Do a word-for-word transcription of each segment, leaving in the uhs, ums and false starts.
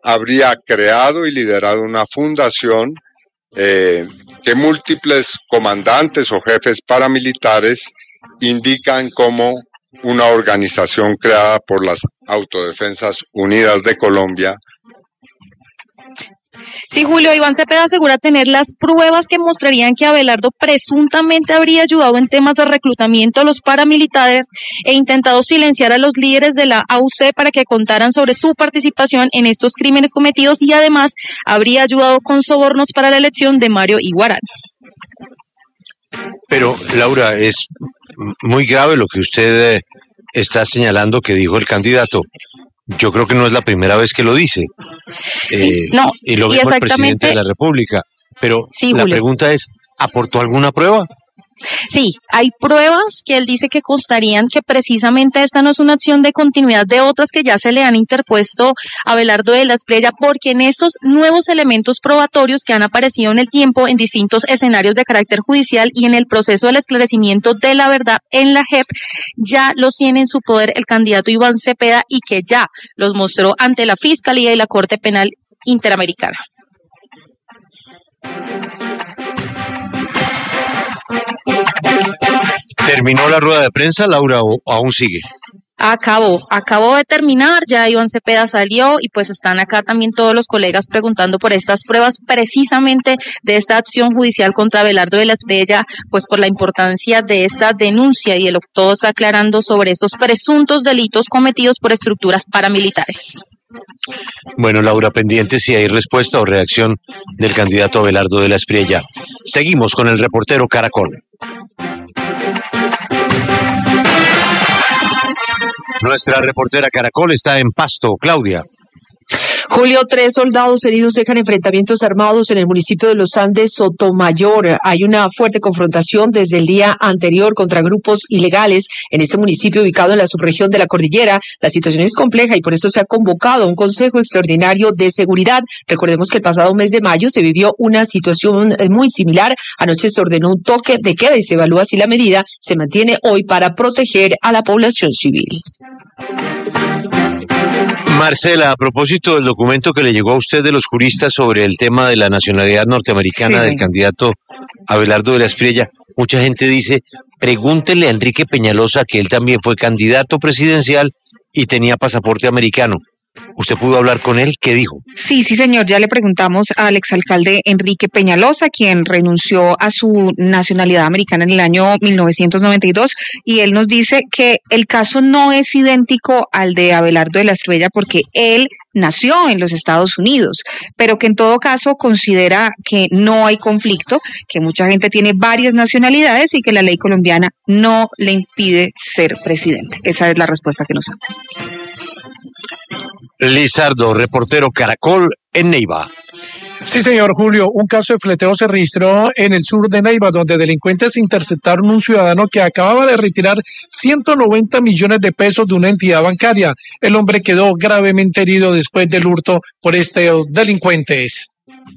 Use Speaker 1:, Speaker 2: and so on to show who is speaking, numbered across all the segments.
Speaker 1: habría creado y liderado una fundación eh, que múltiples comandantes o jefes paramilitares indican como una organización creada por las Autodefensas Unidas de Colombia.
Speaker 2: Sí, Julio, Iván Cepeda asegura tener las pruebas que mostrarían que Abelardo presuntamente habría ayudado en temas de reclutamiento a los paramilitares e intentado silenciar a los líderes de la A U C para que contaran sobre su participación en estos crímenes cometidos y además habría ayudado con sobornos para la elección de Mario Iguarán.
Speaker 3: Pero, Laura, es muy grave lo que usted eh, está señalando que dijo el candidato. Yo creo que no es la primera vez que lo dice.
Speaker 2: Sí,
Speaker 3: eh,
Speaker 2: no,
Speaker 3: y lo mismo el presidente de la República. Pero
Speaker 2: sí,
Speaker 3: la
Speaker 2: Julio.
Speaker 3: pregunta es, ¿aportó alguna prueba?
Speaker 2: Sí, hay pruebas que él dice que constarían que precisamente esta no es una acción de continuidad de otras que ya se le han interpuesto a Abelardo de la Espriella, porque en estos nuevos elementos probatorios que han aparecido en el tiempo en distintos escenarios de carácter judicial y en el proceso del esclarecimiento de la verdad en la J E P, ya los tiene en su poder el candidato Iván Cepeda y que ya los mostró ante la Fiscalía y la Corte Penal Interamericana.
Speaker 3: ¿Terminó la rueda de prensa, Laura, o aún sigue?
Speaker 2: Acabó, acabó de terminar, ya Iván Cepeda salió y pues están acá también todos los colegas preguntando por estas pruebas precisamente de esta acción judicial contra Abelardo de la Espriella, pues por la importancia de esta denuncia y el todo está aclarando sobre estos presuntos delitos cometidos por estructuras paramilitares.
Speaker 3: Bueno, Laura, pendiente si hay respuesta o reacción del candidato Abelardo de la Espriella. Seguimos con el reportero Caracol. Nuestra reportera Caracol está en Pasto, Claudia.
Speaker 4: Julio, tres soldados heridos dejan enfrentamientos armados en el municipio de Los Andes, Sotomayor. Hay una fuerte confrontación desde el día anterior contra grupos ilegales en este municipio ubicado en la subregión de la cordillera. La situación es compleja y por eso se ha convocado un Consejo Extraordinario de Seguridad. Recordemos que el pasado mes de mayo se vivió una situación muy similar. Anoche se ordenó un toque de queda y se evalúa si la medida se mantiene hoy para proteger a la población civil.
Speaker 3: Marcela, a propósito del documento que le llegó a usted de los juristas sobre el tema de la nacionalidad norteamericana sí, del sí. candidato Abelardo de la Espriella, mucha gente dice, pregúntele a Enrique Peñalosa que él también fue candidato presidencial y tenía pasaporte americano. ¿Usted pudo hablar con él? ¿Qué dijo?
Speaker 5: Sí, sí, señor. Ya le preguntamos al exalcalde Enrique Peñalosa, quien renunció a su nacionalidad americana en el año mil novecientos noventa y dos, y él nos dice que el caso no es idéntico al de Abelardo de la Espriella porque él nació en los Estados Unidos, pero que en todo caso considera que no hay conflicto, que mucha gente tiene varias nacionalidades y que la ley colombiana no le impide ser presidente. Esa es la respuesta que nos da.
Speaker 3: Lizardo, reportero Caracol en Neiva.
Speaker 6: Sí, señor Julio, un caso de fleteo se registró en el sur de Neiva, donde delincuentes interceptaron un ciudadano que acababa de retirar ciento noventa millones de pesos de una entidad bancaria. El hombre quedó gravemente herido después del hurto por estos delincuentes.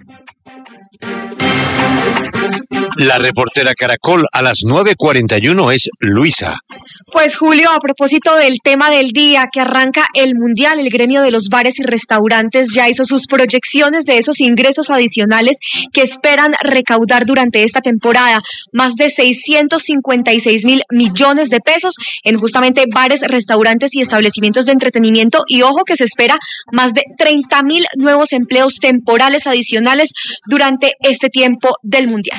Speaker 3: La reportera Caracol a las nueve cuarenta y uno es Luisa.
Speaker 7: Pues Julio, a propósito del tema del día que arranca el Mundial, el gremio de los bares y restaurantes ya hizo sus proyecciones de esos ingresos adicionales que esperan recaudar durante esta temporada. Más de seiscientos cincuenta y seis mil millones de pesos en justamente bares, restaurantes y establecimientos de entretenimiento. Y ojo que se espera más de treinta mil nuevos empleos temporales adicionales durante este tiempo del Mundial.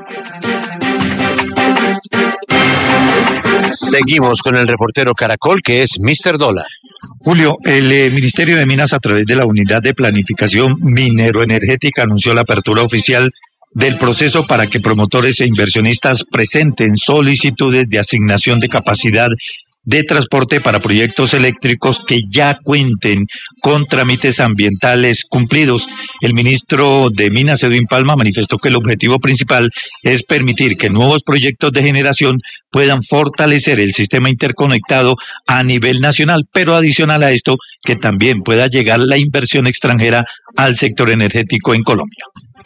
Speaker 3: Seguimos con el reportero Caracol, que es mister Dólar.
Speaker 8: Julio, el eh, Ministerio de Minas, a través de la Unidad de Planificación Minero-Energética, anunció la apertura oficial del proceso para que promotores e inversionistas presenten solicitudes de asignación de capacidad de transporte para proyectos eléctricos que ya cuenten con trámites ambientales cumplidos. El ministro de Minas, Edwin Palma, manifestó que el objetivo principal es permitir que nuevos proyectos de generación puedan fortalecer el sistema interconectado a nivel nacional, pero adicional a esto, que también pueda llegar la inversión extranjera al sector energético en Colombia.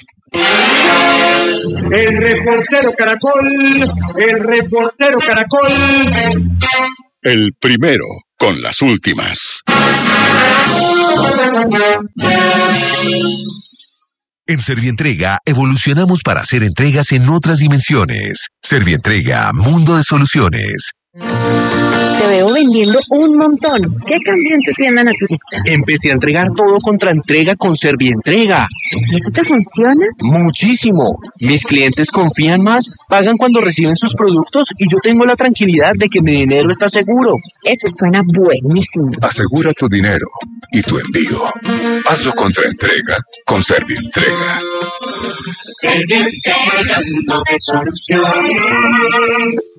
Speaker 9: El reportero Caracol, el reportero Caracol.
Speaker 10: El primero con las últimas. En Servientrega evolucionamos para hacer entregas en otras dimensiones. Servientrega, mundo de soluciones.
Speaker 11: Te veo vendiendo un montón. ¿Qué cambió en tu tienda naturista?
Speaker 12: Empecé a entregar todo contra entrega con Servientrega.
Speaker 11: ¿Y eso te funciona?
Speaker 12: Muchísimo. Mis clientes confían más, pagan cuando reciben sus productos y yo tengo la tranquilidad de que mi dinero está seguro.
Speaker 11: Eso suena buenísimo.
Speaker 10: Asegura tu dinero y tu envío. Hazlo contra entrega con Servientrega.
Speaker 9: Servientrega, mundo de soluciones.